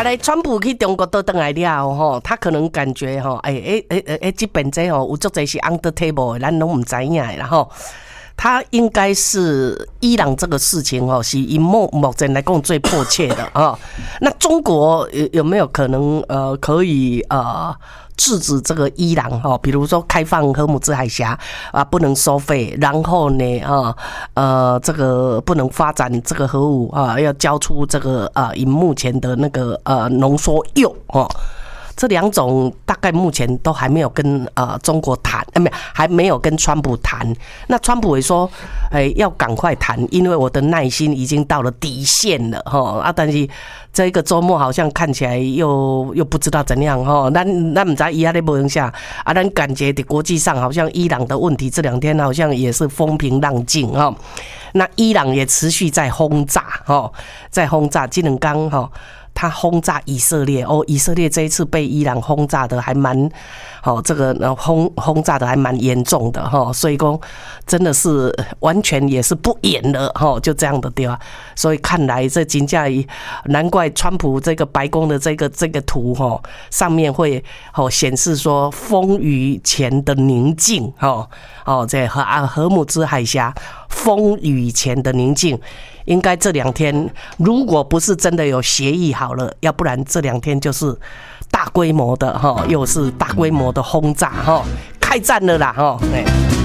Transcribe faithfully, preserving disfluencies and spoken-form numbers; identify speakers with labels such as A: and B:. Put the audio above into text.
A: 后来川普去中国倒转来了吼，他可能感觉吼，哎哎哎哎哎，这边这吼有足侪是 under table 的，咱拢唔知影的啦吼。他应该是伊朗这个事情哦，是以目目前来讲最迫切的啊。那中国有有没有可能呃可以呃制止这个伊朗哈？比如说开放荷姆兹海峡啊，不能收费，然后呢啊呃这个不能发展这个核武啊，要交出这个呃以目前的那个呃浓缩铀哦。这两种大概目前都还没有跟呃中国谈，呃没有还没有跟川普谈。那川普也说，哎要赶快谈，因为我的耐心已经到了底线了哈啊！但是这一个周末好像看起来又又不知道怎样哈。咱咱唔知伊阿咧无影下啊，咱感觉在国际上好像伊朗的问题这两天好像也是风平浪静哈。那伊朗也持续在轰炸哈，在轰炸这两天哈。他轰炸以色列哦，以色列这一次被伊朗轰炸的还蛮，哦，这个轰轰炸的还蛮严重的哈，所以说真的是完全也是不演了哈，就这样的对吧？所以看来这真正难怪川普这个白宫的这个这个图哈，上面会哦显示说风雨前的宁静哈，哦这和啊荷姆兹海峡风雨前的宁静。应该这两天，如果不是真的有协议好了，要不然这两天就是大规模的哈，又是大规模的轰炸哈，开战了啦哈。